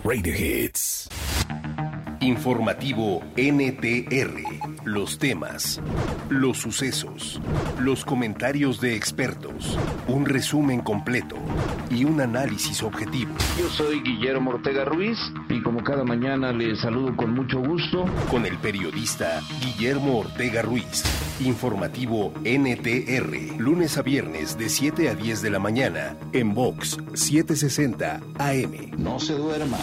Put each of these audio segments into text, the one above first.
Radio Hits. Informativo NTR. Los temas, los sucesos, los comentarios de expertos, un resumen completo y un análisis objetivo. Yo soy Guillermo Ortega Ruiz y como cada mañana les saludo con mucho gusto. Con el periodista Guillermo Ortega Ruiz. Informativo NTR. Lunes a viernes de 7 a 10 de la mañana en Vox 760 AM. No se duerma.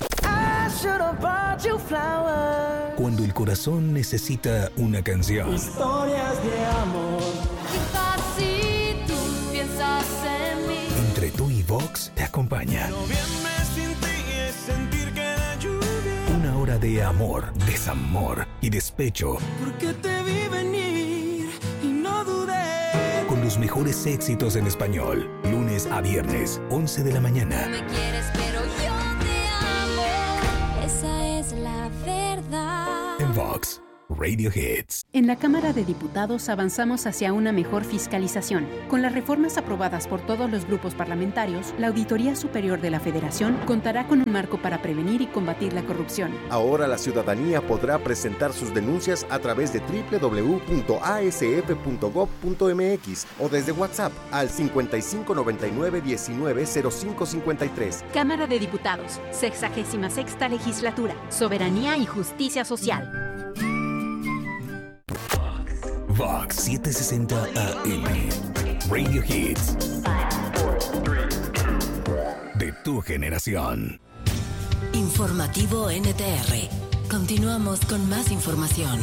Cuando el corazón necesita una canción. Historias de amor. Quizás si tú piensas en mí. Entre tú y Vox te acompaña. Noviembre sin ti es sentir que la lluvia. Una hora de amor, desamor y despecho. Porque te vi venir y no dudé. Con los mejores éxitos en español. Lunes a viernes, 11 de la mañana. No me quieres, pero yo te amo. Esa es la verdad. En Vox Radio Hits. En la Cámara de Diputados avanzamos hacia una mejor fiscalización. Con las reformas aprobadas por todos los grupos parlamentarios, la Auditoría Superior de la Federación contará con un marco para prevenir y combatir la corrupción. Ahora la ciudadanía podrá presentar sus denuncias a través de www.asf.gov.mx o desde WhatsApp al 5599190553. Cámara de Diputados, 66ª Legislatura, Soberanía y Justicia Social. Vox 760 AM. Radio Hits. De tu generación. Informativo NTR. Continuamos con más información.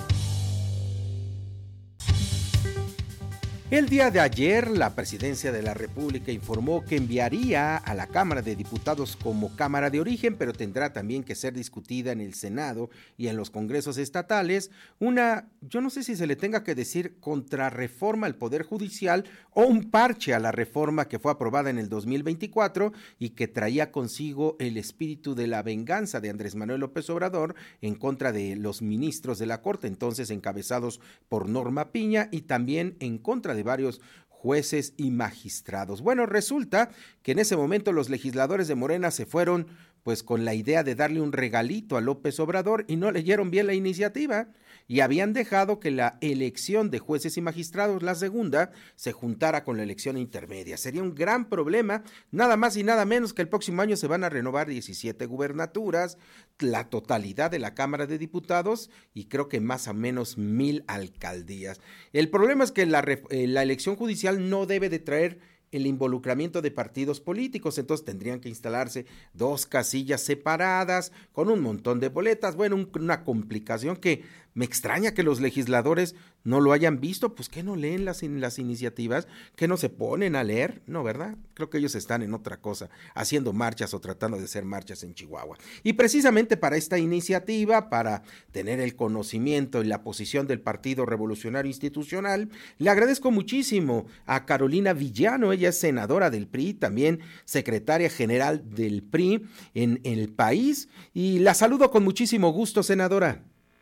El día de ayer, la Presidencia de la República informó que enviaría a la Cámara de Diputados como Cámara de Origen, pero tendrá también que ser discutida en el Senado y en los congresos estatales, yo no sé si se le tenga que decir contrarreforma al Poder Judicial o un parche a la reforma que fue aprobada en el 2024 y que traía consigo el espíritu de la venganza de Andrés Manuel López Obrador en contra de los ministros de la Corte, entonces encabezados por Norma Piña, y también en contra de varios jueces y magistrados. Bueno, resulta que en ese momento los legisladores de Morena se fueron pues con la idea de darle un regalito a López Obrador y no leyeron bien la iniciativa y habían dejado que la elección de jueces y magistrados, la segunda, se juntara con la elección intermedia. Sería un gran problema, nada más y nada menos que el próximo año se van a renovar 17 gubernaturas, la totalidad de la Cámara de Diputados y creo que más o menos 1,000 alcaldías. El problema es que la elección judicial no debe de traer el involucramiento de partidos políticos, entonces tendrían que instalarse 2 casillas separadas con un montón de boletas, bueno, una complicación que me extraña que los legisladores no lo hayan visto, pues que no leen las iniciativas, que no se ponen a leer, no, ¿verdad? Creo que ellos están en otra cosa, haciendo marchas o tratando de hacer marchas en Chihuahua. Y precisamente para esta iniciativa, para tener el conocimiento y la posición del Partido Revolucionario Institucional, le agradezco muchísimo a Carolina Villano, ella es senadora del PRI, también secretaria general del PRI en el país, y la saludo con muchísimo gusto, senadora.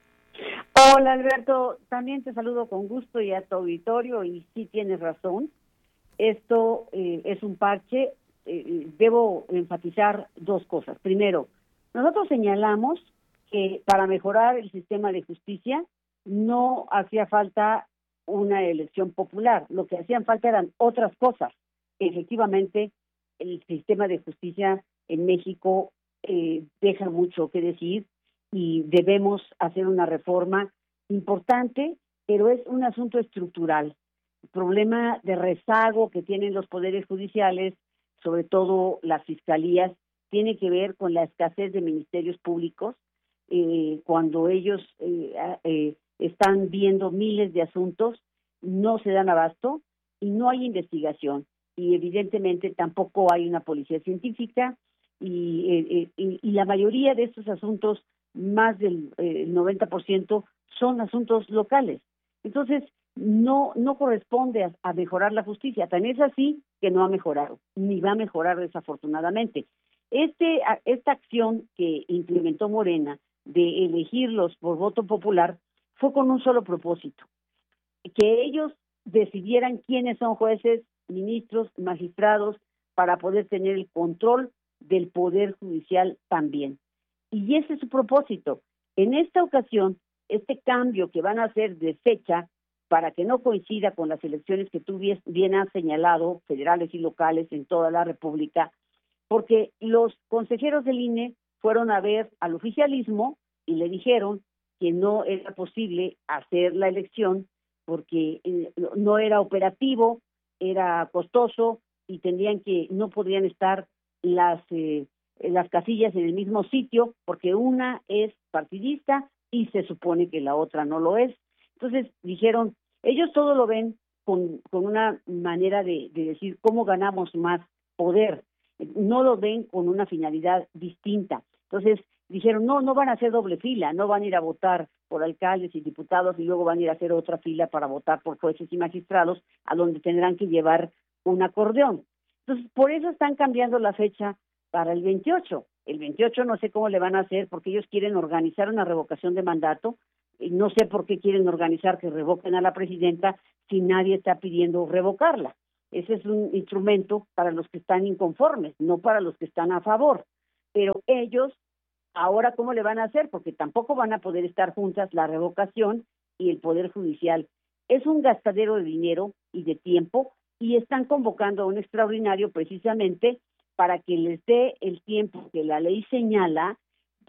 Hola Alberto, también te saludo con gusto y a tu auditorio, y sí tienes razón, esto es un parche. Debo enfatizar 2 cosas. Primero, nosotros señalamos que para mejorar el sistema de justicia no hacía falta una elección popular, lo que hacían falta eran otras cosas. Efectivamente, el sistema de justicia en México deja mucho que decir y debemos hacer una reforma importante, pero es un asunto estructural. El problema de rezago que tienen los poderes judiciales, sobre todo las fiscalías, tiene que ver con la escasez de ministerios públicos. Cuando ellos están viendo miles de asuntos, no se dan abasto y no hay investigación. Y evidentemente tampoco hay una policía científica y la mayoría de estos asuntos, más del 90%, son asuntos locales. Entonces, no corresponde a mejorar la justicia. Tan es así que no ha mejorado, ni va a mejorar desafortunadamente. Esta acción que implementó Morena de elegirlos por voto popular fue con un solo propósito: que ellos decidieran quiénes son jueces, ministros, magistrados, para poder tener el control del Poder Judicial también. Y ese es su propósito. En esta ocasión, este cambio que van a hacer de fecha para que no coincida con las elecciones que tú bien has señalado, federales y locales en toda la República, porque los consejeros del INE fueron a ver al oficialismo y le dijeron que no era posible hacer la elección porque no era operativo, era costoso y no podrían estar las casillas en el mismo sitio porque una es partidista y se supone que la otra no lo es. Entonces dijeron, ellos todo lo ven con una manera de decir cómo ganamos más poder, no lo ven con una finalidad distinta. Entonces dijeron, no van a hacer doble fila, no van a ir a votar por alcaldes y diputados y luego van a ir a hacer otra fila para votar por jueces y magistrados, a donde tendrán que llevar un acordeón. Entonces, por eso están cambiando la fecha para el 28. El 28 no sé cómo le van a hacer, porque ellos quieren organizar una revocación de mandato, y no sé por qué quieren organizar que revoquen a la presidenta si nadie está pidiendo revocarla. Ese es un instrumento para los que están inconformes, no para los que están a favor. Pero ellos, ahora, ¿cómo le van a hacer? Porque tampoco van a poder estar juntas la revocación y el Poder Judicial. Es un gastadero de dinero y de tiempo, y están convocando a un extraordinario precisamente para que les dé el tiempo que la ley señala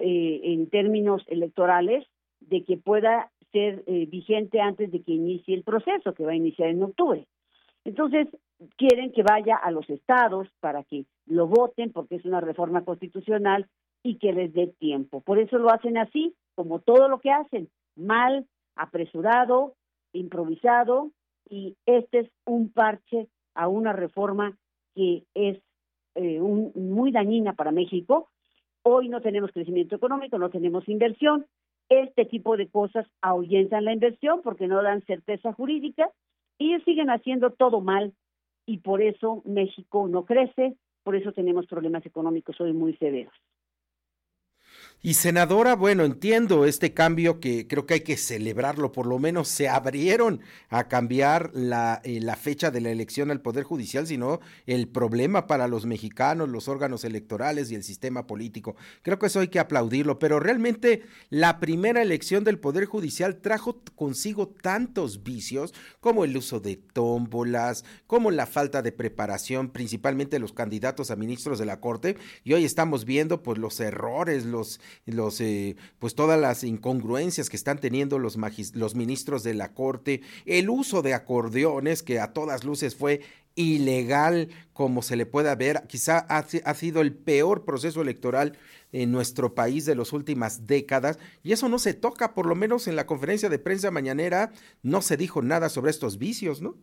en términos electorales de que pueda ser vigente antes de que inicie el proceso, que va a iniciar en octubre. Entonces, quieren que vaya a los estados para que lo voten, porque es una reforma constitucional, y que les dé tiempo. Por eso lo hacen así, como todo lo que hacen, mal, apresurado, improvisado, y este es un parche a una reforma que es muy dañina para México. Hoy no tenemos crecimiento económico, no tenemos inversión. Este tipo de cosas ahuyentan la inversión porque no dan certeza jurídica, y ellos siguen haciendo todo mal, y por eso México no crece, por eso tenemos problemas económicos hoy muy severos. Y senadora, bueno, entiendo este cambio que creo que hay que celebrarlo, por lo menos se abrieron a cambiar la fecha de la elección al Poder Judicial, sino el problema para los mexicanos, los órganos electorales y el sistema político. Creo que eso hay que aplaudirlo, pero realmente la primera elección del Poder Judicial trajo consigo tantos vicios como el uso de tómbolas, como la falta de preparación, principalmente los candidatos a ministros de la Corte, y hoy estamos viendo pues los errores, pues todas las incongruencias que están teniendo los ministros de la Corte, el uso de acordeones que a todas luces fue ilegal, como se le pueda ver, quizá ha sido el peor proceso electoral en nuestro país de las últimas décadas, y eso no se toca, por lo menos en la conferencia de prensa mañanera no se dijo nada sobre estos vicios, ¿no?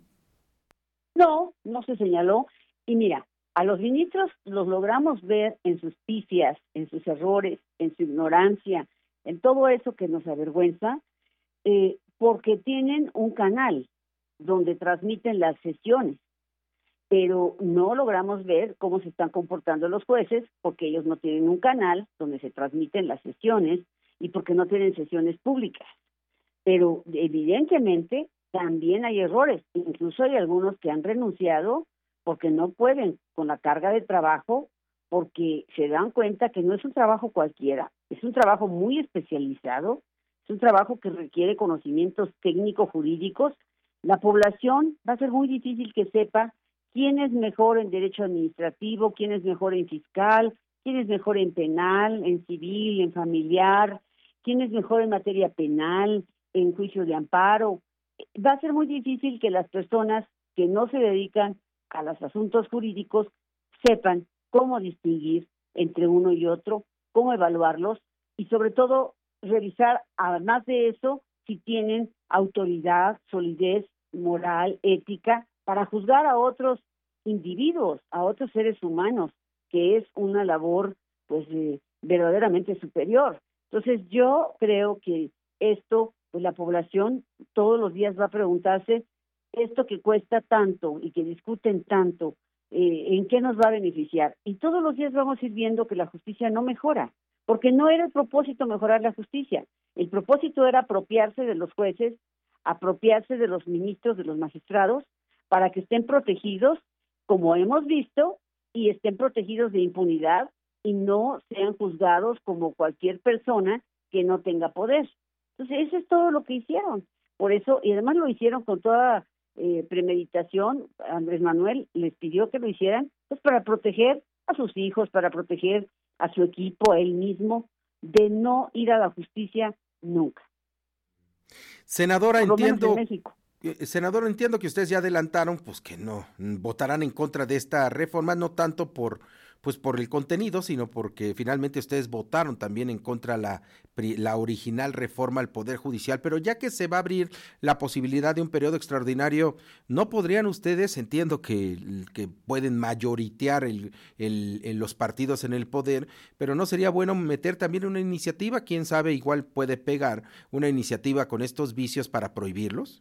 No se señaló, y mira, a los ministros los logramos ver en sus pifias, en sus errores, en su ignorancia, en todo eso que nos avergüenza, porque tienen un canal donde transmiten las sesiones, pero no logramos ver cómo se están comportando los jueces, porque ellos no tienen un canal donde se transmiten las sesiones y porque no tienen sesiones públicas. Pero evidentemente también hay errores, incluso hay algunos que han renunciado porque no pueden con la carga de trabajo, porque se dan cuenta que no es un trabajo cualquiera, es un trabajo muy especializado, es un trabajo que requiere conocimientos técnico-jurídicos. La población va a ser muy difícil que sepa quién es mejor en derecho administrativo, quién es mejor en fiscal, quién es mejor en penal, en civil, en familiar, quién es mejor en materia penal, en juicio de amparo. Va a ser muy difícil que las personas que no se dedican a los asuntos jurídicos sepan cómo distinguir entre uno y otro, cómo evaluarlos y sobre todo revisar, además de eso, si tienen autoridad, solidez moral, ética, para juzgar a otros individuos, a otros seres humanos, que es una labor pues verdaderamente superior. Entonces yo creo que esto, pues la población todos los días va a preguntarse, esto que cuesta tanto y que discuten tanto, ¿en qué nos va a beneficiar? Y todos los días vamos a ir viendo que la justicia no mejora, porque no era el propósito mejorar la justicia. El propósito era apropiarse de los jueces, apropiarse de los ministros, de los magistrados, para que estén protegidos, como hemos visto, y estén protegidos de impunidad, y no sean juzgados como cualquier persona que no tenga poder. Entonces, eso es todo lo que hicieron. Por eso, y además lo hicieron con toda premeditación. Andrés Manuel les pidió que lo hicieran pues para proteger a sus hijos, para proteger a su equipo, a él mismo, de no ir a la justicia nunca. Senadora, entiendo que ustedes ya adelantaron pues que no votarán en contra de esta reforma, no tanto por el contenido, sino porque finalmente ustedes votaron también en contra la original reforma al Poder Judicial, pero ya que se va a abrir la posibilidad de un periodo extraordinario, ¿no podrían ustedes, entiendo que pueden mayoritear los partidos en el poder, pero no sería bueno meter también una iniciativa, quién sabe, igual puede pegar una iniciativa con estos vicios para prohibirlos?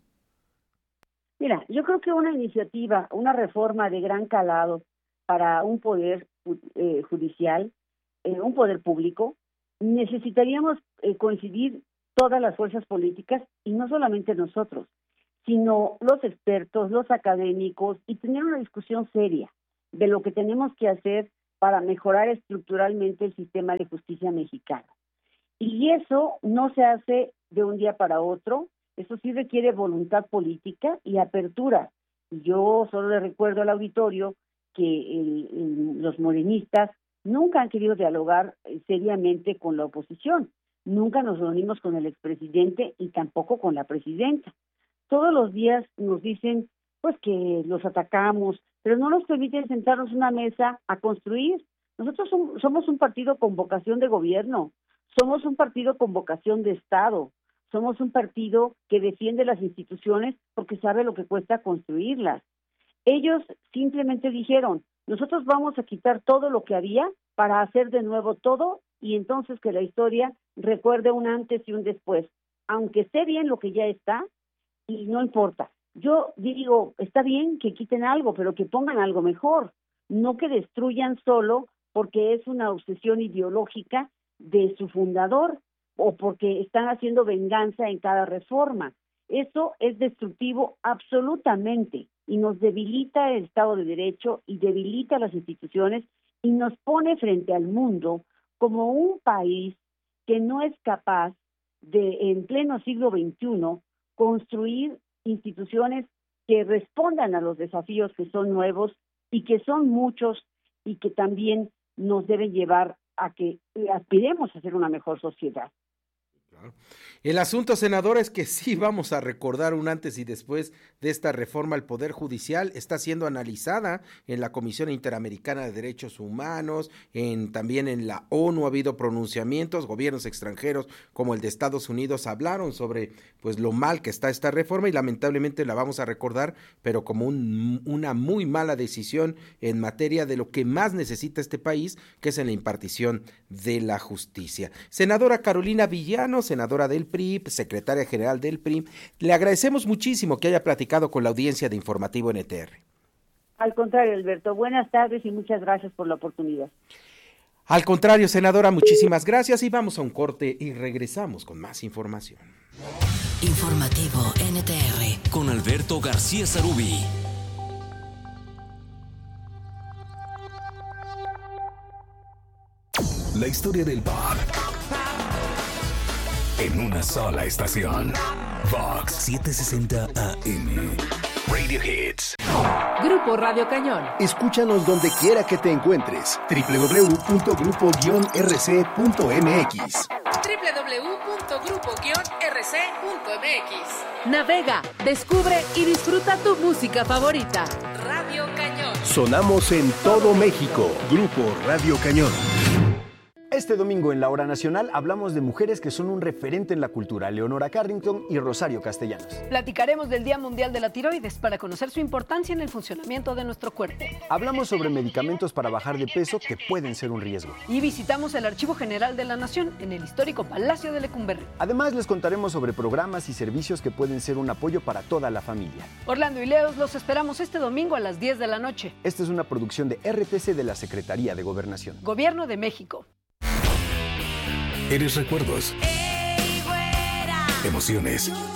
Mira, yo creo que una iniciativa, una reforma de gran calado para un poder judicial, un poder público, necesitaríamos coincidir todas las fuerzas políticas, y no solamente nosotros, sino los expertos, los académicos, y tener una discusión seria de lo que tenemos que hacer para mejorar estructuralmente el sistema de justicia mexicano. Y eso no se hace de un día para otro, eso sí requiere voluntad política y apertura. Yo solo le recuerdo al auditorio que los morenistas nunca han querido dialogar seriamente con la oposición, nunca nos reunimos con el expresidente y tampoco con la presidenta. Todos los días nos dicen pues que los atacamos, pero no nos permiten sentarnos en una mesa a construir. Nosotros somos un partido con vocación de gobierno, somos un partido con vocación de Estado, somos un partido que defiende las instituciones porque sabe lo que cuesta construirlas. Ellos simplemente dijeron, nosotros vamos a quitar todo lo que había para hacer de nuevo todo, y entonces que la historia recuerde un antes y un después, aunque esté bien lo que ya está, y no importa. Yo digo, está bien que quiten algo, pero que pongan algo mejor, no que destruyan solo porque es una obsesión ideológica de su fundador o porque están haciendo venganza en cada reforma. Eso es destructivo absolutamente y nos debilita el Estado de Derecho y debilita las instituciones y nos pone frente al mundo como un país que no es capaz de, en pleno siglo XXI, construir instituciones que respondan a los desafíos que son nuevos y que son muchos y que también nos deben llevar a que aspiremos a ser una mejor sociedad. El asunto, senadora, es que sí vamos a recordar un antes y después de esta reforma al Poder Judicial. Está siendo analizada en la Comisión Interamericana de Derechos Humanos, también en la ONU ha habido pronunciamientos, gobiernos extranjeros como el de Estados Unidos hablaron sobre pues lo mal que está esta reforma y lamentablemente la vamos a recordar, pero como una muy mala decisión en materia de lo que más necesita este país, que es en la impartición de la justicia. Senadora Carolina Villano, senadora del PRI, secretaria general del PRI, le agradecemos muchísimo que haya platicado con la audiencia de Informativo NTR. Al contrario, Alberto, buenas tardes y muchas gracias por la oportunidad. Al contrario, senadora, muchísimas gracias y vamos a un corte y regresamos con más información. Informativo NTR con Alberto García Sarubí. La historia del pop en una sola estación. Vox 760 AM. Radio Hits. Grupo Radio Cañón. Escúchanos donde quiera que te encuentres. www.grupo-rc.mx. www.grupo-rc.mx. Navega, descubre y disfruta tu música favorita. Radio Cañón. Sonamos en todo México. Grupo Radio Cañón. Este domingo en La Hora Nacional hablamos de mujeres que son un referente en la cultura, Leonora Carrington y Rosario Castellanos. Platicaremos del Día Mundial de la Tiroides para conocer su importancia en el funcionamiento de nuestro cuerpo. Hablamos sobre medicamentos para bajar de peso que pueden ser un riesgo. Y visitamos el Archivo General de la Nación en el histórico Palacio de Lecumberri. Además les contaremos sobre programas y servicios que pueden ser un apoyo para toda la familia. Orlando y Leos los esperamos este domingo a las 10 de la noche. Esta es una producción de RTC de la Secretaría de Gobernación. Gobierno de México. Eres recuerdos, emociones,